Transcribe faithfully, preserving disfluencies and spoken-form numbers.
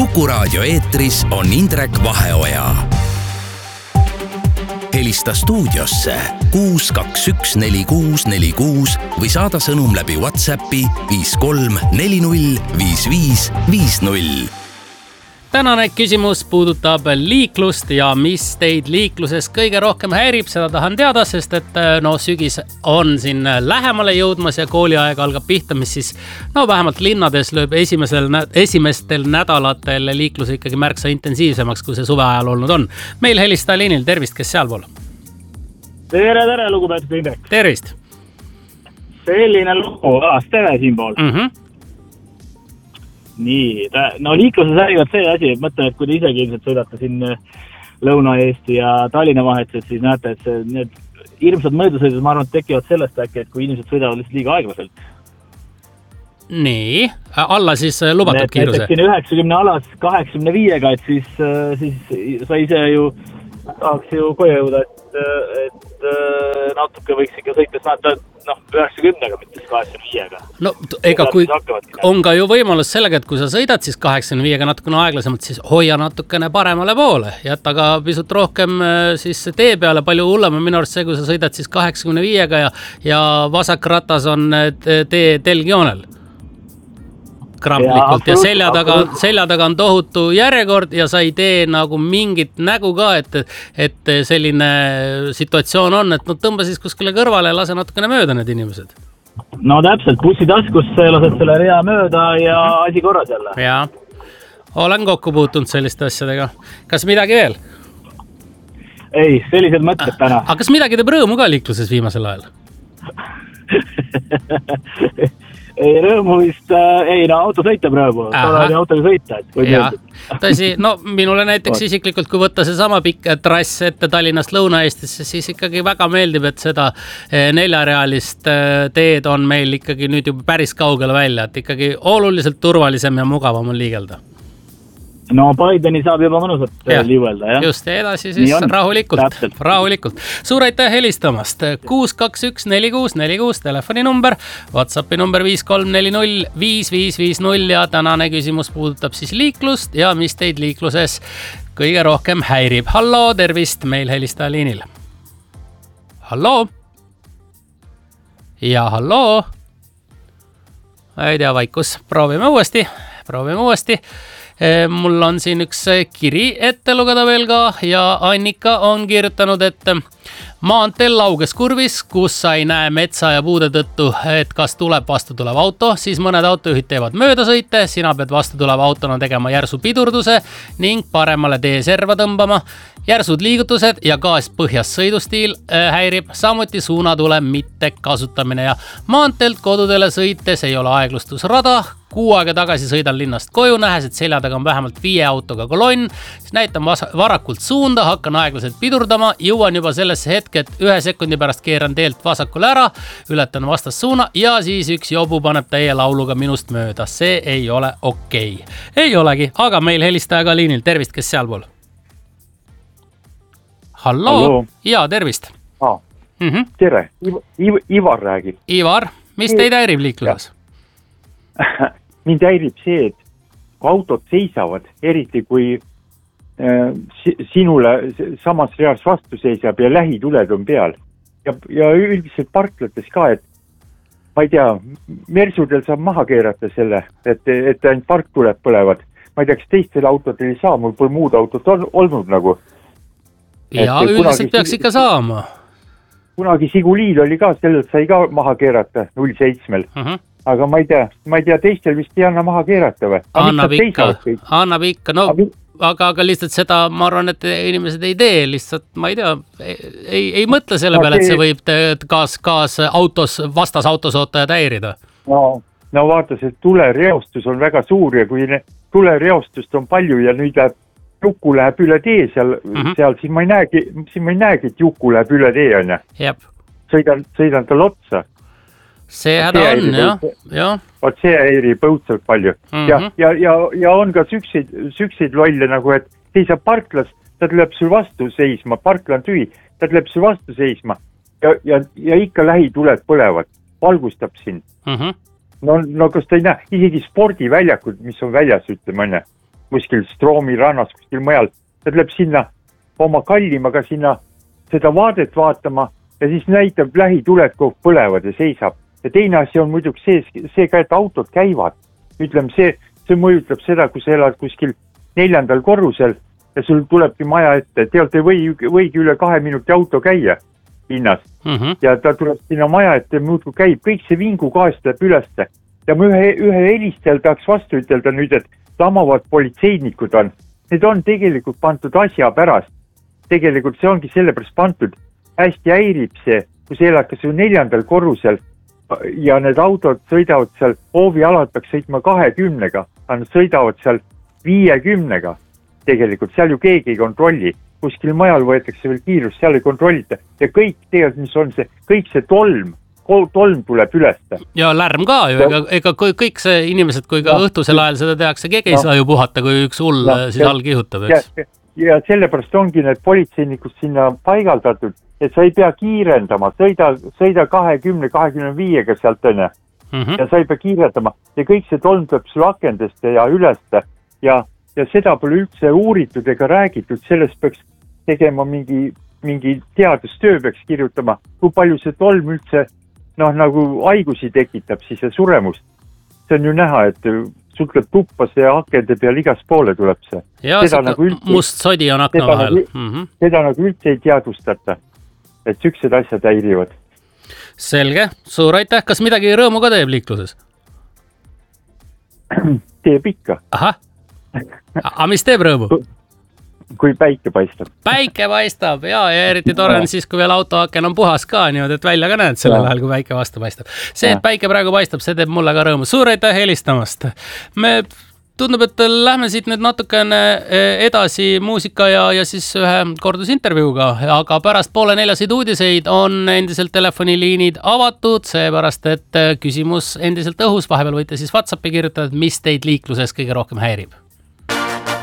Kuku Raadio eetris on Indrek Vaheoja. Helista stuudiosse kuus kaks üks neli kuus neli kuus või saada sõnum läbi WhatsAppi viis kolm neli null viis viis viis null. Tänane küsimus puudutab liiklust ja mis teid liikluses kõige rohkem häirib, seda tahan teada, sest et no sügis on siin lähemale jõudmas ja kooliaeg algab pihta, mis siis no vähemalt linnades lööb esimesel, esimestel nädalatel liikluse ikkagi märksa intensiivsemaks, kui see suveajal olnud on. Meil helistaja liinil, tervist, kes sealpool? Tere, tere, lugupeetud Indrek. Tervist. Selline lugu, alas tere siinpool. Mhm. Nii, no liikluses häirivad see asi, et mõtlen, et kui te isegi ilmselt sõidate siin Lõuna-Eesti ja Tallinna vahetused, siis näete, et see, need hirmsad möödasõidud, ma arvan, et tekivad sellest äkki, et kui inimesed sõidavad lihtsalt liiga aeglaselt. Nii, alla siis lubatud et, kiiruse? Näiteks siin üheksakümne alas kaheksakümne viiega, et siis, siis sa ise ju tahaks ju koju jõuda, et, et natuke võiks ikka sõites näeta no, üheksakümnega, mitte kaheksakümne viiega. No ega kui on ka ju võimalus sellega, et kui sa sõidad siis kaheksakümne viiega natukene aeglasemalt, siis hoia natukene paremale poole. Jätta ka pisut rohkem siis tee peale, palju hullem on minu arust see, kui sa sõidad siis kaheksakümne viiega ja, ja vasak ratas on tee telgjoonel. Kramplikult ja, ja selja, taga, selja taga on tohutu järjekord ja sa ei tee nagu mingit nägu ka, et, et selline situatsioon on, et no tõmba siis kuskile kõrvale ja lase natukene mööda need inimesed. No täpselt, bussi taskusse lased selle rea mööda ja asi korras jälle. Ja, olen kokku puutunud selliste asjadega. Kas midagi veel? Ei, sellised mõtted täna. Aga kas midagi teeb rõõmu ka liikluses viimasel ajal? Ei, rõõmu vist, äh, ei, no auto sõitab rõõmu, tuleb autoga sõita. Tõsi, no minule näiteks isiklikult, kui võtta see sama pikk trass ette Tallinnast Lõuna-Eestisse, siis ikkagi väga meeldib, et seda neljarealist teed on meil ikkagi nüüd juba päris kaugele välja, et ikkagi oluliselt turvalisem ja mugavam on liigelda. No Bideni saab juba mõnusat ja, liivelda, jah? Just, edasi siis rahulikult, Täpselt. rahulikult. Suur aitäh helistamast. kuus kaks üks neli kuus neli kuus telefoni number, WhatsAppi number viis kolm neli null viis viis viis null ja tänane küsimus puudutab siis liiklust ja mis teid liikluses kõige rohkem häirib. Halloo, tervist, meil helistaja liinil. Halloo? Ja halloo? Ei tea, vaikus. Proovime uuesti, proovime uuesti. Mul on siin üks kiri ette lugeda veel ka ja Annika on kirjutanud, et maanteel lauges kurvis, kus sa ei näe metsa ja puude tõttu, et kas tuleb vastu tulev auto, siis mõned autojuhid teevad möödasõite, sina pead vastu tuleva autona tegema järsu pidurduse ning paremale tee serva tõmbama. Järsud liigutused ja gaas põhjas sõidustiil häirib, samuti suunatule mitte kasutamine ja maanteelt kodudele sõites ei ole aeglustusrada. Kuu aega tagasi sõidan linnast koju, nähes, et selja taga on vähemalt viie autoga kolonn, siis näitan varakult suunda, hakkan aeglaselt pidurdama, jõuan juba sellesse hetke, et ühe sekundi pärast keeran teelt vasakule ära, ületan vastassuuna ja siis üks jobu paneb täie lauluga minust mööda. See ei ole okei. Ei olegi, aga meil helistaja ka liinil. Tervist, kes sealpool? Halloo? Halloo. Jaa, tervist. Ah, mm-hmm. Tere, Iv Ivar räägib. Ivar, mis teid häirib liikluses? Mind häirib see, et kui autod seisavad, eriti kui äh, sinule samas reas vastu seisab ja lähituled on peal. Ja, ja üldiselt parklates ka, et ma ei tea, Mersudel saab maha keerata selle, et, et ainult parktuled põlevad. Ma ei tea, kas teistel autodel ei saa, mul pole muud autot on, olnud nagu. Ja üldiselt peaks ikka saama. Kunagi Siguliil oli ka, sellelt sai ka maha keerata null seitsmel. Uh-huh. Aga ma ei tea, ma ei tea, teistel vist ei anna maha keerata või? Annab ikka, annab ikka, no aga, aga lihtsalt seda, ma arvan, et inimesed ei tee, lihtsalt, ma ei tea, ei, ei mõtle selle no, peale, et see võib kaas, kaas autos, vastas autosootajad häirida. No, no vaata, see tulereostus on väga suur ja kui tulereostust on palju ja nüüd läheb, Juku läheb üle tee seal, mm-hmm. seal siis ma ei näegi, siis ma ei näegi, et Juku läheb üle tee, on ja. Jep. Sõidan, sõidan tal otsa. See häda on, jah. Ja. Vaat see häiri põudselt palju. Mm-hmm. Ja, ja, ja, ja on ka sükseid, sükseid lolle nagu, et seisab parklas, ta tuleb sul vastu seisma, parkla on tühi, ta tuleb sul vastu seisma ja, ja, ja ikka lähituled põlevad, valgustab sind. Mm-hmm. No, no kas ta ei näe, isegi spordiväljakud, mis on väljas, ütleme, on ja. kuskil Stroomi rannas, kuskil mujal. Ta tuleb sinna oma kallimaga sinna seda vaadet vaatama ja siis näitab lähituled, kui põlevad ja seisab. Ja teine asi on muidugi see, see ka, et autod käivad. Ütleme, see, see mõjutab seda, kui sa elad kuskil neljandal korrusel ja sul tulebki maja ette. Tealt ei või, võigi üle kahe minuti auto käia linnas. Mm-hmm. Ja ta tuleb sinna maja ette ja muudku käib. Kõik see vingu kaast läheb üleste. Ja ma ühe, ühe helistajal tahaks vastu ütelda nüüd, et lamavad politseinikud on. Need on tegelikult pandud asja pärast. Tegelikult see ongi sellepärast pandud. Hästi häirib see, kui see elad kas neljandal korrusel ja need autod sõidavad seal, hoovialad peaks sõitma kahekümnega, aga nad sõidavad seal viiekümnega. Tegelikult seal ju keegi ei kontrolli. Kuskil majal võetakse veel kiirus, seal ei kontrollita. Ja kõik tead, mis on see, kõik see tolm, tolm tuleb üleste. Ja lärm ka ju, ega, ega kõik see inimesed, kui ka no, õhtusel ajal seda tehakse, keegi no, ei saa ju puhata, kui üks hull no, siis all kihutab, eks? Ja, ja sellepärast ongi need politseinikud sinna paigaldatud, et sa ei pea kiirendama, sõida, sõida kahekümne, kahekümne viiega sealt õnne. Mm-hmm. Ja sa ei pea kiirendama ja kõik see tolm tuleb sul akendeste ja üleste ja, ja seda pole üldse uuritud ega räägitud, sellest peaks tegema mingi, mingi teadustöö peaks kirjutama, kui palju see tolm üldse noh, nagu haigusi tekitab siis ja suremust. See on ju näha, et sul tuleb tuppa see akende peal igas poole tuleb see. Ja seda nagu üldse, must sodi on akna vahel. Nagu, mm-hmm. Seda nagu üldse ei teadvustata. Et süksed asjad häirivad. Selge, suur aitäh. Kas midagi rõõmu ka teeb liikluses? Teeb ikka. Aha. Aga mis teeb rõõmu? Kui päike paistab. Päike paistab, jaa, ja eriti tore on siis, kui veel autoaken on puhas ka, niimoodi, et välja ka näed sellel ajal, kui päike vastu paistab. See, et päike praegu paistab, see teeb mulle ka rõõmu. Suur aitäh helistamast. Me tundub, et lähme siit nüüd natukene edasi muusika ja, ja siis ühe kordusintervjuuga, aga pärast poole neljasid uudiseid on endiselt telefoniliinid avatud, seepärast, et küsimus endiselt õhus, vahepeal võite siis WhatsAppi kirjutada, mis teid liikluses kõige rohkem häirib.